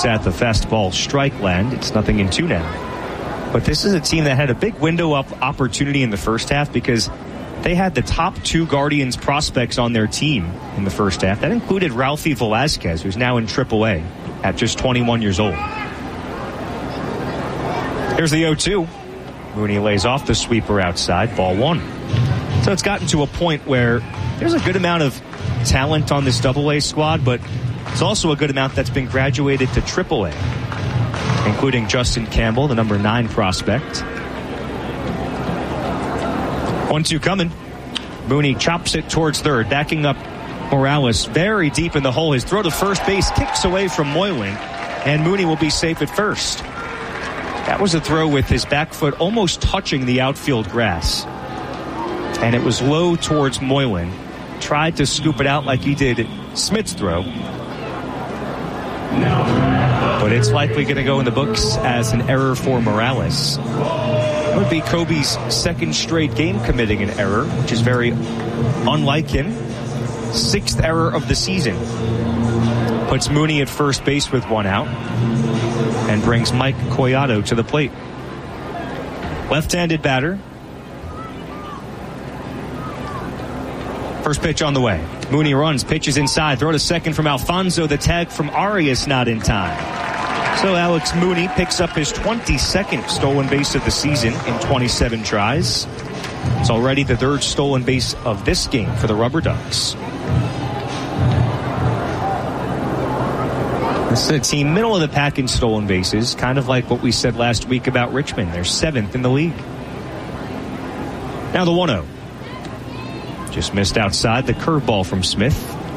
looks at the fastball strike land. It's 0-2 now. But this is a team that had a big window up opportunity in the first half because they had the top 2 Guardians prospects on their team in the first half. That included Ralphie Velasquez, who's now in AAA at just 21 years old. Here's the 0-2. Mooney lays off the sweeper outside, ball 1. So it's gotten to a point where there's a good amount of talent on this AA squad, but it's also a good amount that's been graduated to AAA, including Justin Campbell, the number 9 prospect. 1-2 coming. Mooney chops it towards third, backing up Morales very deep in the hole. His throw to first base kicks away from Moylan, and Mooney will be safe at first. That was a throw with his back foot almost touching the outfield grass. And it was low towards Moylan. Tried to scoop it out like he did Smith's throw. But it's likely going to go in the books as an error for Morales. It would be Kobe's second straight game committing an error, which is very unlike him. 6th error of the season. Puts Mooney at first base with 1 out. And brings Mike Collado to the plate. Left-handed batter. First pitch on the way. Mooney runs, pitches inside, throw to second from Alfonso. The tag from Arias not in time. So Alex Mooney picks up his 22nd stolen base of the season in 27 tries. It's already the 3rd stolen base of this game for the Rubber Ducks. This is a team middle of the pack in stolen bases, kind of like what we said last week about Richmond. They're 7th in the league. Now the 1-0. Just missed outside, the curveball from Smith.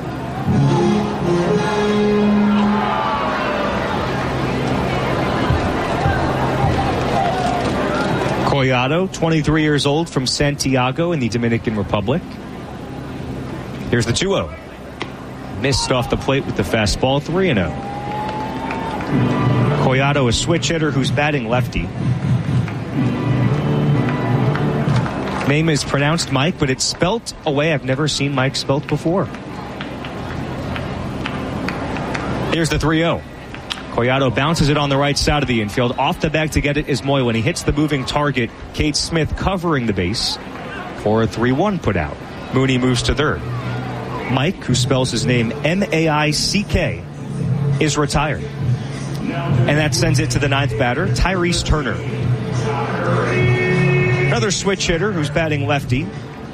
Collado, 23 years old, from Santiago in the Dominican Republic. Here's the 2-0. Missed off the plate with the fastball, 3-0. Collado, a switch hitter who's batting lefty. Name is pronounced Mike, but it's spelt a way I've never seen Mike spelt before. Here's the 3-0. Collado bounces it on the right side of the infield. Off the back to get it is Moylan. He hits the moving target. Cade Smith covering the base for a 3-1 put out. Mooney moves to third. Mike, who spells his name M-A-I-C-K, is retired. And that sends it to the 9th batter, Tyrese Turner. Another switch hitter who's batting lefty.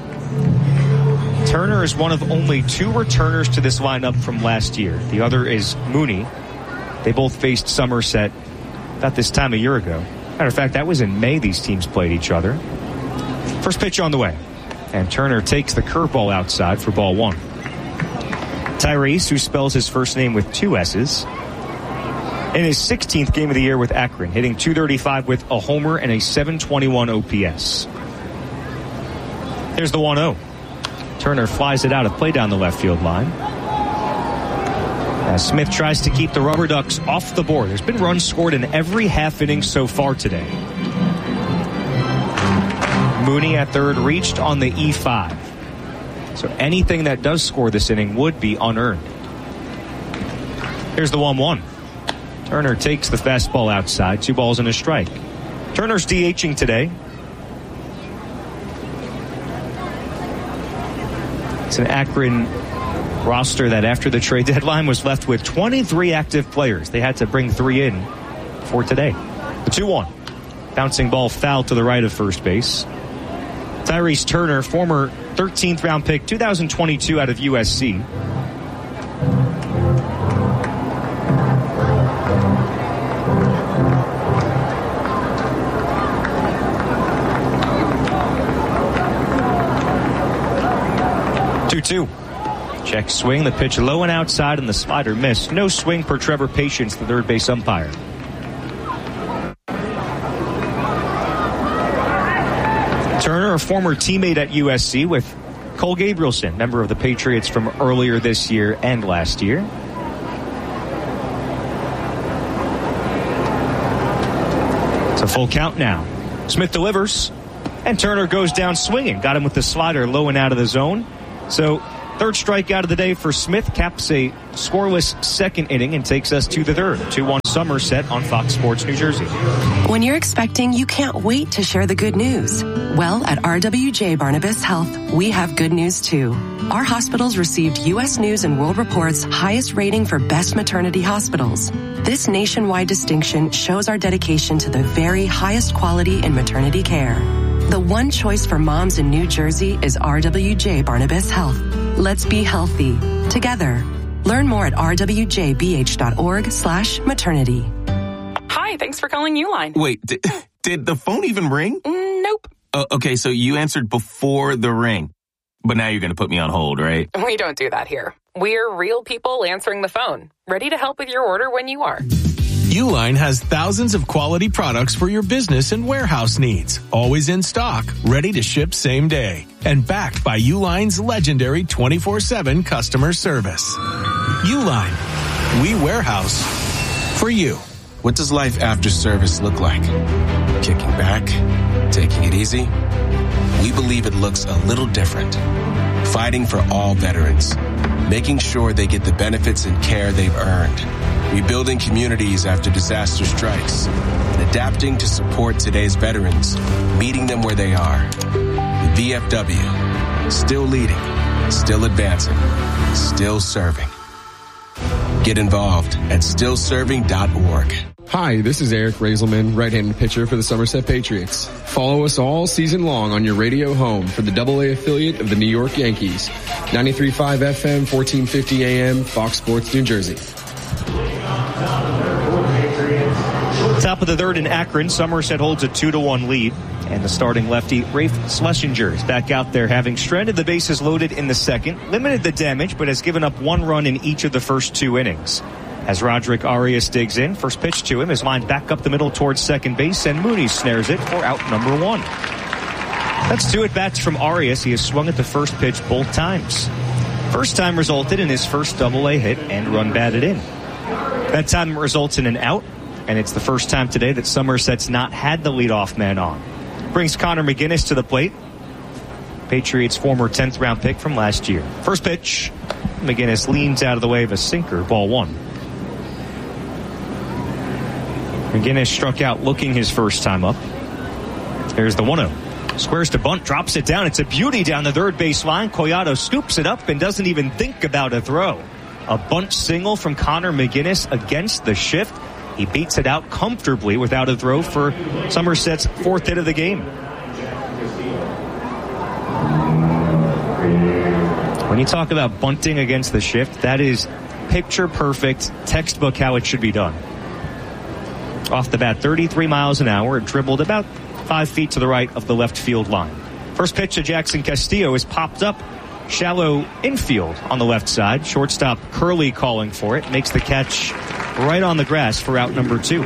Turner is one of only 2 returners to this lineup from last year. The other is Mooney. They both faced Somerset about this time a year ago. Matter of fact, that was in May these teams played each other. First pitch on the way. And Turner takes the curveball outside for ball 1. Tyrese, who spells his first name with 2 S's, in his 16th game of the year with Akron, hitting .235 with a homer and a .721 OPS. Here's the 1-0. Turner flies it out of play down the left field line. As Smith tries to keep the Rubber Ducks off the board. There's been runs scored in every half inning so far today. Mooney at third reached on the E5. So anything that does score this inning would be unearned. Here's the 1-1. Turner takes the fastball outside. 2 balls and a strike. Turner's DHing today. It's an Akron roster that after the trade deadline was left with 23 active players. They had to bring 3 in for today. The 2-1. Bouncing ball foul to the right of first base. Tyrese Turner, former 13th round pick, 2022 out of USC. Check swing, the pitch low and outside, and the slider missed. No swing per Trevor Patience, the third base umpire. Turner, a former teammate at USC with Cole Gabrielson, member of the Patriots from earlier this year and last year. It's a full count now. Smith delivers, and Turner goes down swinging. Got him with the slider low and out of the zone. So Third strikeout of the day for Smith caps a scoreless second inning and takes us to the third. 2-1 Somerset on Fox Sports New Jersey. When you're expecting, you can't wait to share the good news. Well, at RWJ Barnabas Health, we have good news too. Our hospitals received U.S. News and World Report's highest rating for best maternity hospitals. This nationwide distinction shows our dedication to the very highest quality in maternity care. The one choice for moms in New Jersey is RWJ Barnabas Health. Let's be healthy together. Learn more at rwjbh.org/maternity. Hi, thanks for calling Uline. Wait, did the phone even ring? Nope. Okay, so you answered before the ring. But now you're going to put me on hold, right? We don't do that here. We're real people answering the phone, ready to help with your order when you are. Uline has thousands of quality products for your business and warehouse needs. Always in stock, ready to ship same day. And backed by Uline's legendary 24/7 customer service. Uline. We warehouse for you. What does life after service look like? Kicking back? Taking it easy? We believe it looks a little different. Fighting for all veterans. Making sure they get the benefits and care they've earned. Rebuilding communities after disaster strikes. And adapting to support today's veterans. Meeting them where they are. The VFW. Still leading. Still advancing. Still serving. Get involved at stillserving.org. Hi, this is Eric Raiselman, right-handed pitcher for the Somerset Patriots. Follow us all season long on your radio home for the AA affiliate of the New York Yankees. 93.5 FM, 1450 AM, Fox Sports New Jersey. Top of the third in Akron, Somerset holds a 2-1 lead. And the starting lefty, Rafe Schlesinger, is back out there, having stranded the bases loaded in the second, limited the damage, but has given up one run in each of the first two innings. As Roderick Arias digs in, first pitch to him is lined back up the middle towards second base, and Mooney snares it for out number one. That's two at-bats from Arias. He has swung at the first pitch both times. First time resulted in his first AA hit and run batted in. That time results in an out, and it's the first time today that Somerset's not had the leadoff man on. Brings Connor McGinnis to the plate. Patriots' former 10th round pick from last year. First pitch, McGinnis leans out of the way of a sinker, ball one. McGinnis struck out looking his first time up. There's the 1-0. Squares to bunt, drops it down. It's a beauty down the third base line. Collado scoops it up and doesn't even think about a throw. A bunt single from Connor McGinnis against the shift. He beats it out comfortably without a throw for Somerset's fourth hit of the game. When you talk about bunting against the shift, that is picture perfect, textbook how it should be done. Off the bat, 33 miles an hour. It dribbled about 5 feet to the right of the left field line. First pitch to Jackson Castillo is popped up shallow infield on the left side. Shortstop Curley calling for it. Makes the catch right on the grass for out number two.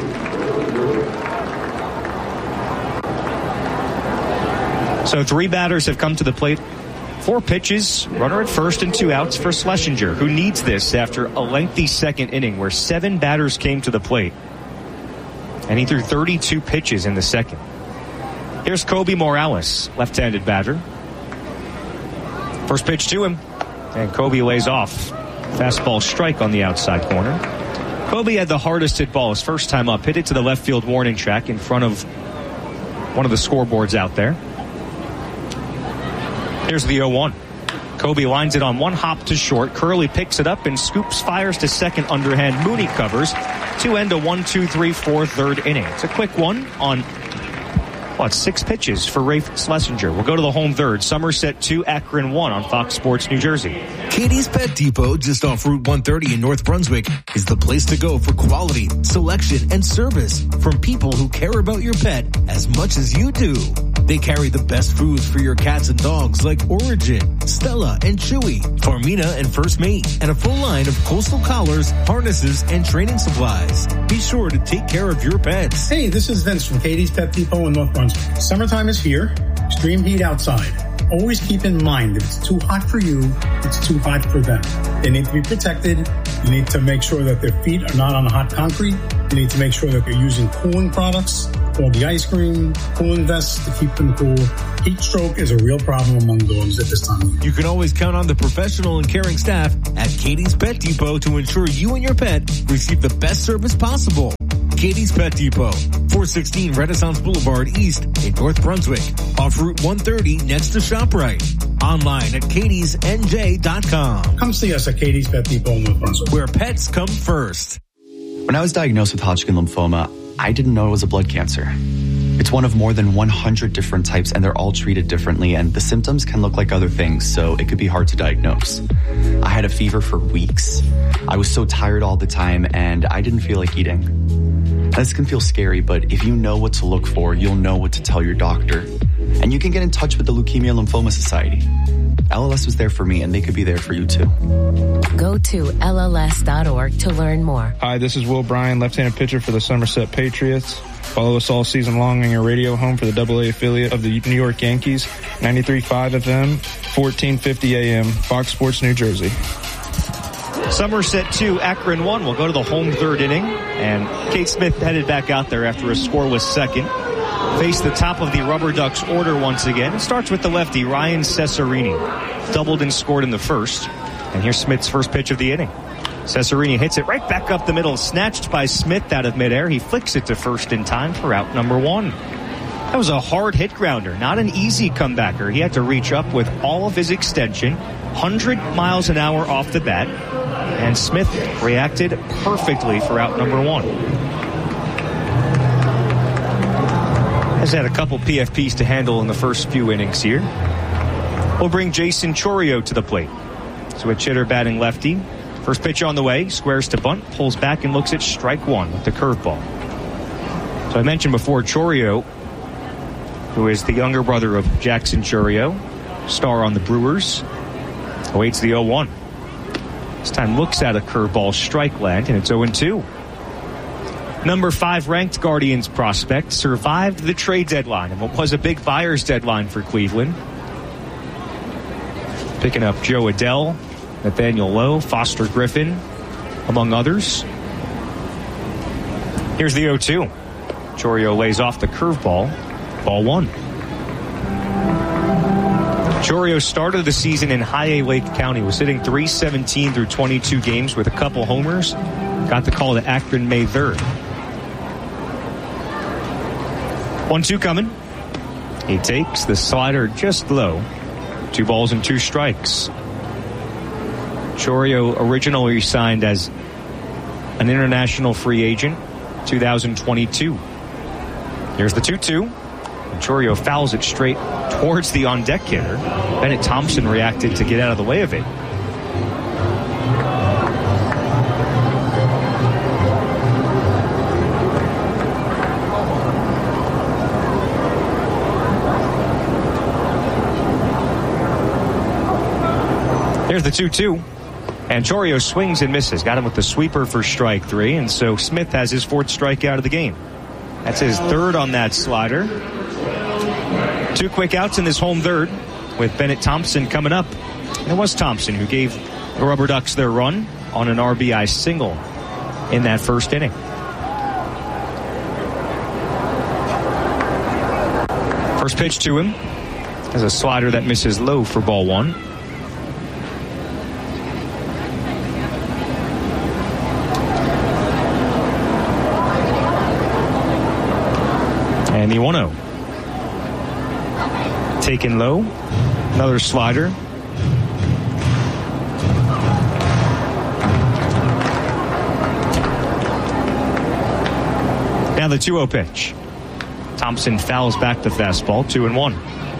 So three batters have come to the plate. 4 pitches, runner at first and 2 outs for Schlesinger, who needs this after a lengthy second inning where 7 batters came to the plate. And he threw 32 pitches in the second. Here's Kobe Morales, left-handed batter. First pitch to him, and Kobe lays off. Fastball strike on the outside corner. Kobe had the hardest hit ball his first time up. Hit it to the left field warning track in front of one of the scoreboards out there. Here's the 0-1. Kobe lines it on one hop to short. Curley picks it up and scoops, fires to second underhand. Mooney covers to end a 1-2-3-4 third inning. It's a quick one on, it's 6 pitches for Rafe Schlesinger. We'll go to the home third. Somerset 2, Akron 1 on Fox Sports New Jersey. Katie's Pet Depot, just off Route 130 in North Brunswick, is the place to go for quality, selection, and service from people who care about your pet as much as you do. They carry the best foods for your cats and dogs like Origin, Stella, and Chewy, Farmina, and First Mate, and a full line of coastal collars, harnesses, and training supplies. Be sure to take care of your pets. Hey, this is Vince from Katie's Pet Depot in North Brunswick. Summertime is here. Extreme heat outside. Always keep in mind, if it's too hot for you, it's too hot for them. They need to be protected. You need to make sure that their feet are not on hot concrete. You need to make sure that you're using cooling products, all the ice cream, cooling vests to keep them cool. Heat stroke is a real problem among dogs at this time. You can always count on the professional and caring staff at Katie's Pet Depot to ensure you and your pet receive the best service possible. Katie's Pet Depot, 416 Renaissance Boulevard East in North Brunswick, off Route 130 next to ShopRite. Online at katiesnj.com. Come see us at Katie's Pet Depot in North Brunswick, where pets come first. When I was diagnosed with Hodgkin lymphoma, I didn't know it was a blood cancer. It's one of more than 100 different types, and they're all treated differently, and the symptoms can look like other things, so it could be hard to diagnose. I had a fever for weeks. I was so tired all the time, and I didn't feel like eating. This can feel scary, but if you know what to look for, you'll know what to tell your doctor. And you can get in touch with the Leukemia Lymphoma Society. LLS was there for me, and they could be there for you too. Go to LLS.org to learn more. Hi, this is Will Bryan, left-handed pitcher for the Somerset Patriots. Follow us all season long on your radio home for the AA affiliate of the New York Yankees, 93.5 FM, 1450 AM, Fox Sports, New Jersey. Somerset 2, Akron 1. We'll go to the home third inning. And Kate Smith headed back out there after a scoreless second. Faced the top of the Rubber Ducks order once again. It starts with the lefty, Ryan Cesarini. Doubled and scored in the first. And here's Smith's first pitch of the inning. Cesarini hits it right back up the middle. Snatched by Smith out of midair. He flicks it to first in time for out number one. That was a hard hit grounder. Not an easy comebacker. He had to reach up with all of his extension. 100 miles an hour off the bat. And Smith reacted perfectly for out number one. Has had a couple PFPs to handle in the first few innings here. We'll bring Jason Chourio to the plate. Switch hitter batting lefty. First pitch on the way. Squares to bunt. Pulls back and looks at strike one with the curveball. So I mentioned before Chourio, who is the younger brother of Jackson Chourio, star on the Brewers, awaits the 0-1. This time looks at a curveball strike land, and it's 0-2. Number 5 ranked Guardians prospect survived the trade deadline and what was a big buyer's deadline for Cleveland. Picking up Joe Adell, Nathaniel Lowe, Foster Griffin, among others. Here's the 0-2. Chourio lays off the curveball. Ball one. Chourio started the season in High A Lake County, was hitting .317 through 22 games with a couple homers. Got the call to Akron May 3rd. 1-2 coming. He takes the slider just low. 2 balls and 2 strikes. Chourio originally signed as an international free agent, 2022. Here's the 2-2. Chourio fouls it straight towards the on-deck hitter. Bennett Thompson reacted to get out of the way of it. Here's the 2-2. And Chourio swings and misses. Got him with the sweeper for strike 3. And so Smith has his 4th strikeout of the game. That's his 3rd on that slider. 2 quick outs in this home third with Bennett Thompson coming up. And it was Thompson who gave the Rubber Ducks their run on an RBI single in that first inning. First pitch to him is a slider that misses low for ball one. And the 1-0. Taken low. Another slider. Now the 2-0 pitch. Thompson fouls back the fastball, 2-1.